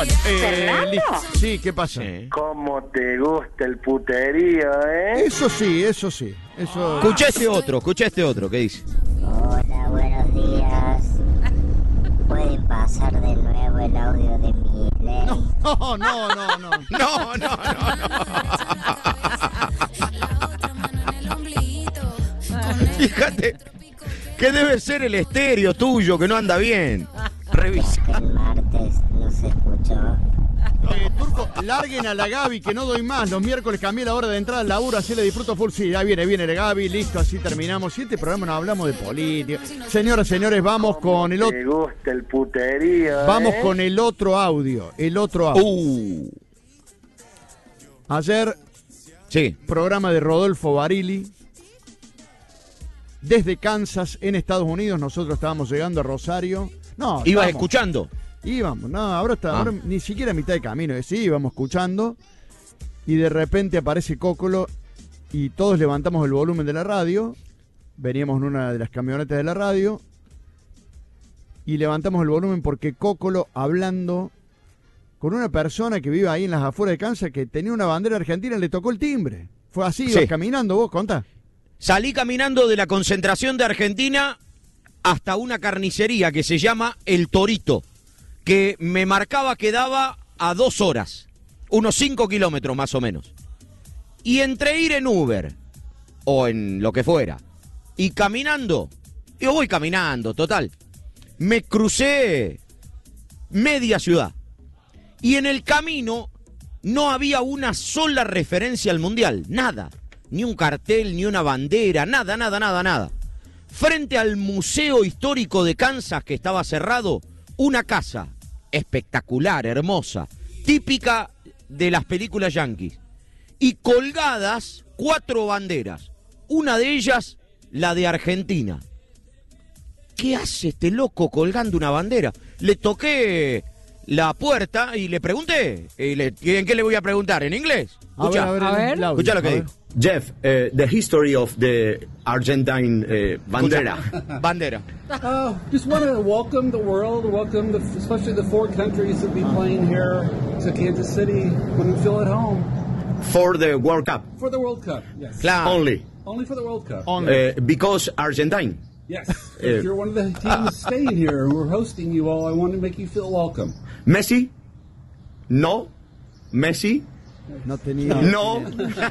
Listo. Sí, ¿qué pasa? Sí. ¿Cómo te gusta el puterío, eh? Eso sí. Eso... Escucha este otro, ¿qué dice? Hola, buenos días. ¿Pueden pasar de nuevo el audio de Milei? No. No. Fíjate que debe ser el estéreo tuyo que no anda bien. Revisa. El martes no se escuchó. Turco, larguen a la Gaby que no doy más. Los miércoles cambié la hora de entrada al laburo, así le disfruto full. Sí, ya viene la Gaby, listo, así terminamos. Si este programa no hablamos de política. Señoras, señores, vamos con el otro. ¿Te gusta el puterío, Vamos con el otro audio. Ayer, Sí. programa de Rodolfo Barili. Desde Kansas, en Estados Unidos. Nosotros estábamos llegando a Rosario. No, Ibas estábamos- escuchando. Íbamos, no, ahora ni siquiera a mitad de camino. Sí, íbamos escuchando. Y de repente aparece Cocolo. Y todos levantamos el volumen de la radio. Veníamos en una de las camionetas de la radio. Y levantamos el volumen porque Cocolo, hablando con una persona que vive ahí en las afueras de Kansas, que tenía una bandera argentina, le tocó el timbre. Fue así, ibas Sí. caminando vos, contá. Salí caminando de la concentración de Argentina hasta una carnicería que se llama El Torito, que me marcaba que daba a 2 horas, unos 5 kilómetros más o menos. Y entre ir en Uber o en lo que fuera y caminando, yo voy caminando, total, me crucé media ciudad y en el camino no había una sola referencia al Mundial, nada. Ni un cartel, ni una bandera, nada. Frente al Museo Histórico de Kansas, que estaba cerrado, una casa espectacular, hermosa, típica de las películas yanquis. Y colgadas 4 banderas. Una de ellas, la de Argentina. ¿Qué hace este loco colgando una bandera? Le toqué la puerta y le pregunté. ¿En qué le voy a preguntar? ¿En inglés? Escucha, A ver. el audio, escucha lo que a ver. dijo. Jeff, the history of the Argentine bandera. Bandera. Just want to welcome the world, especially the 4 countries that be playing here to Kansas City. Want to feel at home For the World Cup for the World Cup. Yes. Claro. only. Only for the World Cup. Because Argentine. Yes. If you're one of the teams staying here and we're hosting you all, I want to make you feel welcome. Messi? No. Messi? No tenía. No.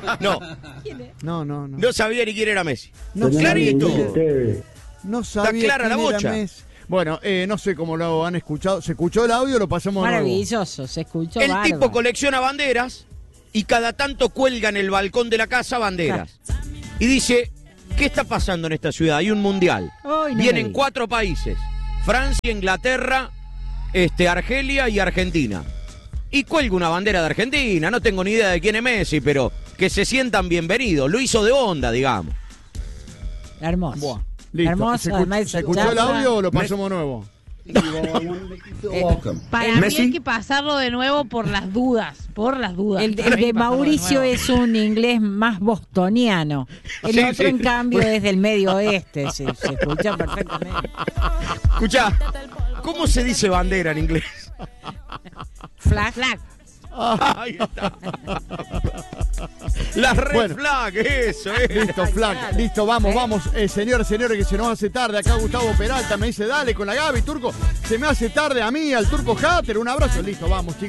No, No. no sabía ni quién era Messi. No Clarito. No sabía clara la quién era bocha. Messi. Bueno, no sé cómo lo han escuchado. ¿Se escuchó el audio o lo pasamos de nuevo? Maravilloso, se escuchó El bárbaro. tipo colecciona banderas y cada tanto cuelga en el balcón de la casa banderas. Y dice, ¿qué está pasando en esta ciudad? Hay un mundial. Ay, no me Vienen digas. 4 países. Francia, Inglaterra, Argelia y Argentina. Y cuelga una bandera de Argentina. No tengo ni idea de quién es Messi, pero que se sientan bienvenidos. Lo hizo de onda, digamos. Hermoso. Buah, listo. Hermoso, además, ¿Se escuchó el ya- audio o lo pasamos de nuevo? You all, I want to make you feel welcome. Para mí Messi. hay que pasarlo de nuevo por las dudas. El Para mí de pasarlo Mauricio nuevo. es un inglés más bostoniano. El Sí, otro, sí. en cambio, es del medio oeste. Se escucha perfectamente. Escuchá, ¿cómo se dice bandera en inglés? Flag. Ahí está. La red Bueno. flag, eso es. Listo, flac. Listo, vamos. Señores, que se nos hace tarde. Acá Gustavo Peralta me dice, dale con la Gaby, Turco. Se me hace tarde a mí, al Turco Hatter. Un abrazo. Listo, vamos, chicos.